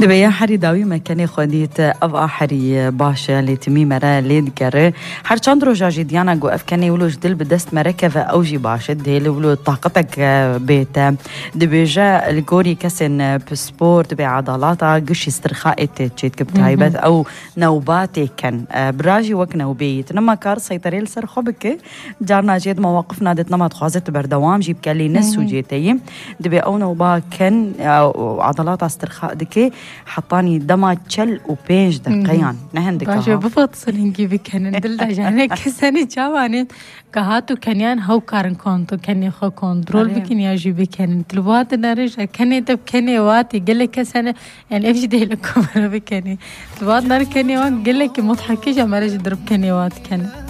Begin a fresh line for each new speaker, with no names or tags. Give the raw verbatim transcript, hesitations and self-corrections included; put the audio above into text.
دبیا حری داوی مکنی خودیت او آحری باشه لیتمی مرا لید گره هر چند رو جاجی دیانا گو افکنی ولوش دل بدست مرکه و اوجی باشه دل ولو طاقتك بيت دبيجا الجوري كسن بسبورت بعضلاتا قش استرخاء تشيت كبتايبت او نوباتي كان براجي وك نوبيت نما كار سيطريل سر خبك جارنا جيت مواقفنا دت نما تخازت بردوام جيب كالي نس وجيتي دبي او نوبا كان عضلات استرخاء دكي حطاني دما تشل وبينج دقيان نهندك
باجو بفصل نجيب كان دل دجانه كسني جواني كهاتو كنيان هاو كارن كونتو كني خو كنترول بكني اجي بكن تلوات نرجع كني تب كني واتي قال لك كسنه يعني ايش ده لكم بكني تلوات نر كني وان قال لك مضحكش ما رجع ضرب كني وات كن